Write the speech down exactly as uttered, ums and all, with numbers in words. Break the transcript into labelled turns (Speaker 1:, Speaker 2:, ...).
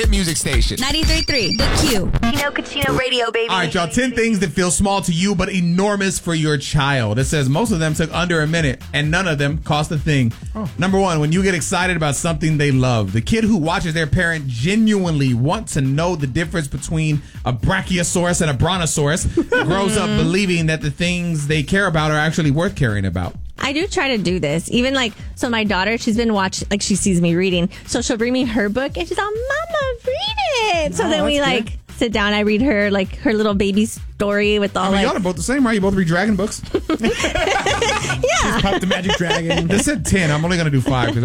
Speaker 1: music station.
Speaker 2: ninety-three point three, The Q.
Speaker 3: Kachino Kachino Radio, baby.
Speaker 4: All right, y'all. ten things that feel small to you but enormous for your child. It says most of them took under a minute and none of them cost a thing. Oh. Number one, when you get excited about something they love. The kid who watches their parent genuinely want to know the difference between a brachiosaurus and a brontosaurus grows up believing that the things they care about are actually worth caring about.
Speaker 5: I do try to do this. Even like, so my daughter, she's been watching, like she sees me reading. So she'll bring me her book and she's all, Mama, read it. So
Speaker 4: Oh,
Speaker 5: then we
Speaker 4: that's
Speaker 5: like
Speaker 4: good.
Speaker 5: sit down. I read her like her little baby story with all
Speaker 4: I mean,
Speaker 5: like.
Speaker 4: y'all are both the same, right? You both read dragon books?
Speaker 5: Yeah.
Speaker 6: Pop the Magic Dragon.
Speaker 4: They said ten. I'm only going to do five.